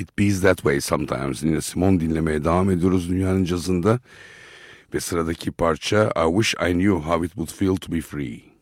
It Bees That Way Sometimes. Nina Simone dinlemeye devam ediyoruz dünyanın cazında. Ve sıradaki parça I Wish I Knew How It Would Feel to Be Free.